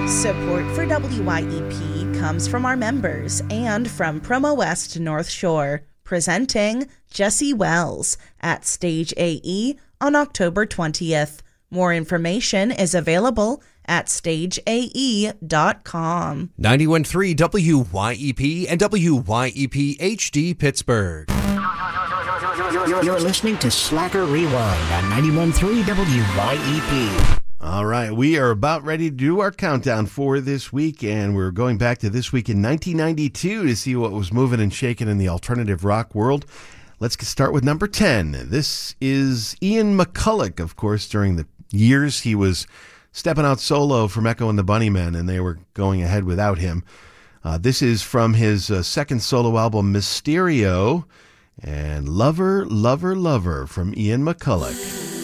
Support for WYEP comes from our members and from Promo West North Shore, presenting Jesse Wells at Stage AE on October 20th. More information is available at stageae.com. 91.3 WYEP and WYEP HD Pittsburgh. You're listening to Slacker Rewind on 91.3 WYEP. All right, we are about ready to do our countdown for this week, and we're going back to this week in 1992 to see what was moving and shaking in the alternative rock world. Let's start with number 10. This is Ian McCulloch, of course. During the years he was stepping out solo from Echo and the Bunnymen, and they were going ahead without him. This is from his second solo album, Mysterio, and Lover, Lover, Lover from Ian McCulloch.